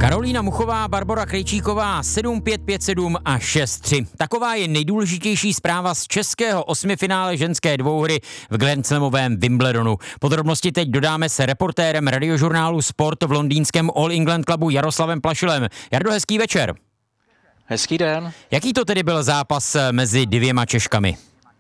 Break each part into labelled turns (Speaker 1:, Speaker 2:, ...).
Speaker 1: Karolína Muchová, Barbora Krejčíková 7-5, 5-7 a 6-3. Taková je nejdůležitější zpráva z českého osmifinále ženské dvouhry v grandslamovém Wimbledonu. Podrobnosti teď dodáme s reportérem radiožurnálu Sport v londýnském All England Clubu Jaroslavem Plašilem. Jardo, hezký večer.
Speaker 2: Hezký den.
Speaker 1: Jaký to tedy byl zápas mezi dvěma Češkami?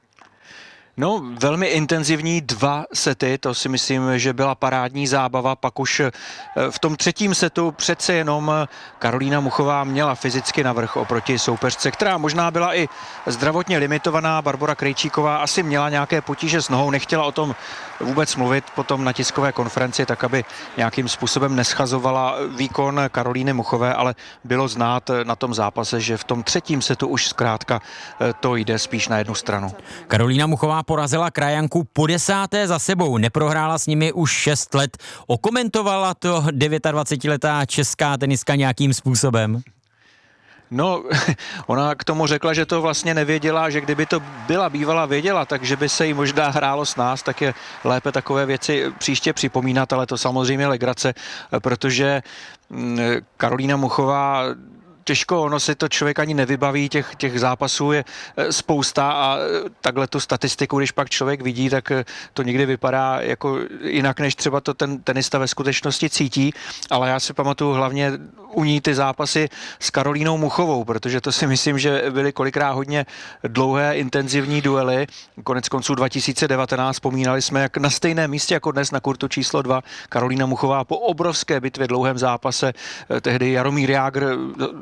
Speaker 2: No, velmi intenzivní 2 sety, to si myslím, že byla parádní zábava, pak už v tom třetím setu přece jenom Karolína Muchová měla fyzicky navrch oproti soupeřce, která možná byla i zdravotně limitovaná. Barbora Krejčíková asi měla nějaké potíže s nohou, nechtěla o tom vůbec mluvit potom na tiskové konferenci, tak aby nějakým způsobem neschazovala výkon Karolíny Muchové, ale bylo znát na tom zápase, že v tom třetím setu už zkrátka to jde spíš na jednu stranu.
Speaker 1: Karolína Muchová porazila krajanku po 10. za sebou, neprohrála s nimi už 6 let. Okomentovala to 29letá česká tenistka nějakým způsobem?
Speaker 2: No, ona k tomu řekla, že to vlastně nevěděla, že kdyby to byla bývala věděla, takže by se jí možná hrálo s nás, tak je lépe takové věci příště připomínat, ale to samozřejmě legrace, protože Karolína Muchová těžko, ono si to člověk ani nevybaví, těch zápasů je spousta a takhle tu statistiku, když pak člověk vidí, tak to někdy vypadá jako jinak, než třeba to ten tenista ve skutečnosti cítí, ale já si pamatuju hlavně u ní ty zápasy s Karolínou Muchovou, protože to si myslím, že byly kolikrát hodně dlouhé, intenzivní duely. Konec konců 2019 vzpomínali jsme, jak na stejném místě jako dnes na kurtu číslo 2 Karolína Muchová po obrovské bitvě, dlouhém zápase, tehdy Jaromír Jágr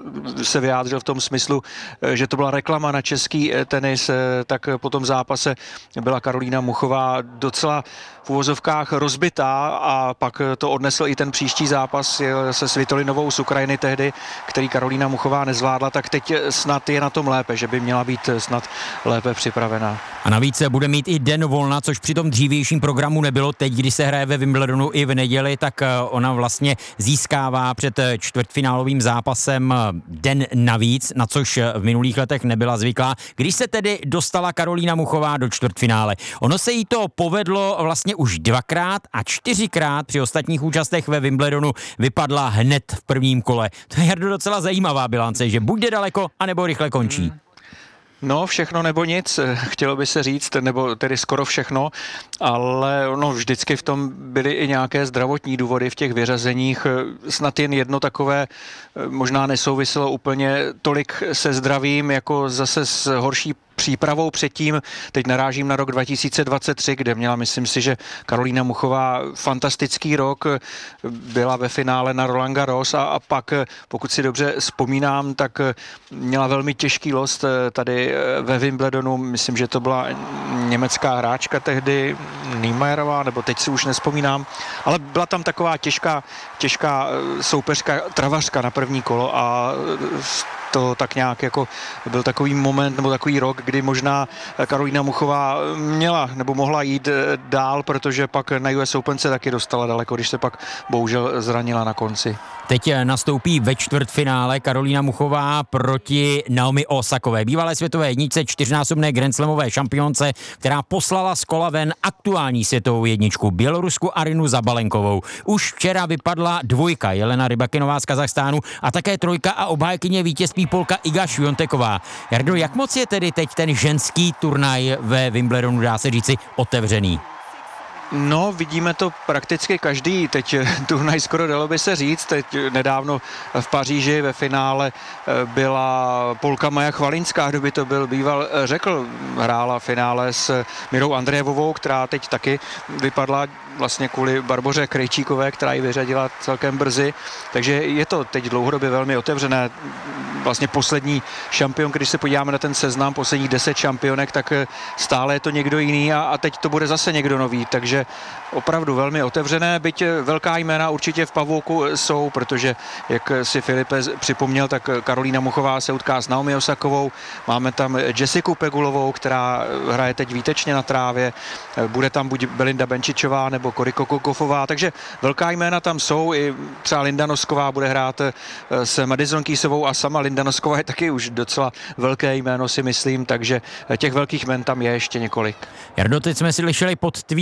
Speaker 2: se vyjádřil v tom smyslu, že to byla reklama na český tenis, tak po tom zápase byla Karolína Muchová docela v uvozovkách rozbitá a pak to odnesl i ten příští zápas se Svitolinovou z Ukrajiny tehdy, který Karolína Muchová nezvládla, tak teď snad je na tom lépe, že by měla být snad lépe připravená.
Speaker 1: A navíc bude mít i den volna, což při tom dřívějším programu nebylo. Teď, když se hraje ve Wimbledonu i v neděli, tak ona vlastně získává před čtvrtfinálovým zápasem den navíc, na což v minulých letech nebyla zvyklá. Když se tedy dostala Karolína Muchová do čtvrtfinále, ono se jí to povedlo vlastně už 2krát a 4krát při ostatních účastech ve Wimbledonu vypadla hned v prvním kole. To je docela zajímavá bilance, že buď jde daleko, anebo rychle končí.
Speaker 2: No, všechno nebo nic, chtělo by se říct, nebo tedy skoro všechno, ale no, vždycky v tom byly i nějaké zdravotní důvody v těch vyřazeních. Snad jen jedno takové možná nesouviselo úplně tolik se zdravím, jako zase s horší přípravou předtím. Teď narážím na rok 2023, kde měla, myslím si, že Karolína Muchová fantastický rok, byla ve finále na Roland Garros a pak, pokud si dobře vzpomínám, tak měla velmi těžký lost tady ve Wimbledonu. Myslím, že to byla německá hráčka tehdy, Niemeyerová, nebo teď si už nevzpomínám, ale byla tam taková těžká soupeřka, travařka na první kolo a to tak nějak jako byl takový moment nebo takový rok, kdy možná Karolína Muchová měla nebo mohla jít dál, protože pak na US Open se taky dostala daleko, když se pak bohužel zranila na konci.
Speaker 1: Teď nastoupí ve čtvrtfinále Karolína Muchová proti Naomi Osakové, bývalé světové jedničce, 4násobné grandslamové šampionce, která poslala z kola ven aktuální světovou jedničku Bělorusku Arinu Zabalenkovou. Už včera vypadla dvojka Jelena Rybakinová z Kazachstánu a také trojka a obhájkyně vítězství Polka Iga Swiateková. Jardo, jak moc je tedy teď ten ženský turnaj ve Wimbledonu, dá se říci, otevřený?
Speaker 2: No, vidíme to prakticky každý, teď turnaj skoro dalo by se říct, teď nedávno v Paříži ve finále byla Polka Maja Chvalinská, kdo by to byl býval řekl, hrála finále s Mirou Andrejevovou, která teď taky vypadla vlastně kvůli Barboře Krejčíkové, která ji vyřadila celkem brzy, takže je to teď dlouhodobě velmi otevřené. Vlastně poslední šampion, když se podíváme na ten seznam, posledních 10 šampionek, tak stále je to někdo jiný a teď to bude zase někdo nový, takže opravdu velmi otevřené, byť velká jména určitě v pavouku jsou, protože, jak si Filipe připomněl, tak Karolína Muchová se utká s Naomi Osakovou, máme tam Jessiku Pegulovou, která hraje teď výtečně na trávě, bude tam buď Belinda Benčičová nebo Koriko Kokofová, takže velká jména tam jsou, i třeba Linda Nosková bude hrát s Madison Keysovou a sama Linda Nosková je taky už docela velké jméno, si myslím, takže těch velkých jmen tam je ještě několik.
Speaker 1: Jardo, teď jsme si slyšeli pod tvým hlasem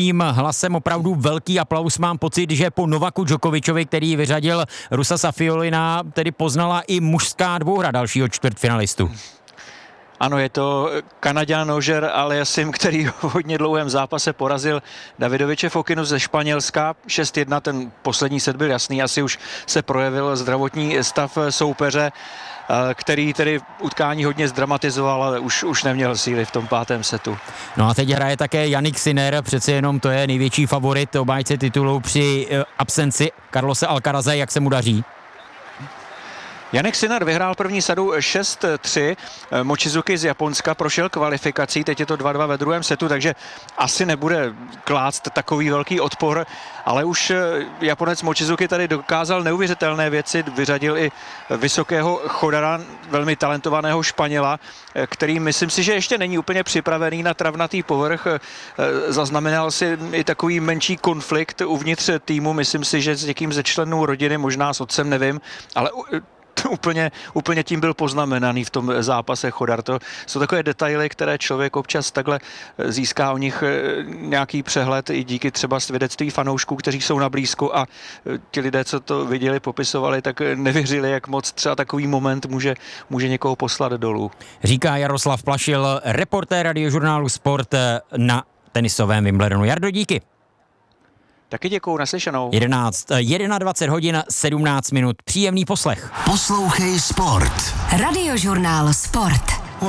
Speaker 1: hlasem opravdu velký aplaus. Mám pocit, že po Novaku Djokovičovi, který vyřadil Rusa Safiolina, tedy poznala i mužská dvouhra dalšího čtvrtfinalistu.
Speaker 2: Ano, je to Kanaďan Roger Aliassime, který v hodně dlouhém zápase porazil Davidoviče Fokinu ze Španělska. 6-1, ten poslední set byl jasný, asi už se projevil zdravotní stav soupeře, který tedy utkání hodně zdramatizoval, ale už neměl síly v tom 5. setu.
Speaker 1: No a teď hraje také Jannik Sinner, přece jenom to je největší favorit obhájce titulu při absenci Carlose Alcaraze. Jak se mu daří?
Speaker 2: Jannik Sinner vyhrál první sadu 6-3, Mochizuki z Japonska prošel kvalifikací, teď je to 2-2 ve druhém setu, takže asi nebude klást takový velký odpor, ale už Japonec Mochizuki tady dokázal neuvěřitelné věci, vyřadil i vysokého Chodara, velmi talentovaného Španěla, který myslím si, že ještě není úplně připravený na travnatý povrch, zaznamenal si i takový menší konflikt uvnitř týmu, myslím si, že s někým ze členů rodiny, možná s otcem, nevím, ale úplně tím byl poznamenaný v tom zápase Chodar. To jsou takové detaily, které člověk občas takhle získá o nich nějaký přehled i díky třeba svědectví fanoušků, kteří jsou na blízku, a ti lidé, co to viděli, popisovali, tak nevěřili, jak moc třeba takový moment může někoho poslat dolů.
Speaker 1: Říká Jaroslav Plašil, reportér Radiožurnálu Sport na tenisovém Wimbledonu. Jardo, díky.
Speaker 2: Taky děkuju, naslyšenou.
Speaker 1: 21 hodin 17 minut. Příjemný poslech.
Speaker 3: Poslouchej Sport.
Speaker 4: Radiožurnál Sport.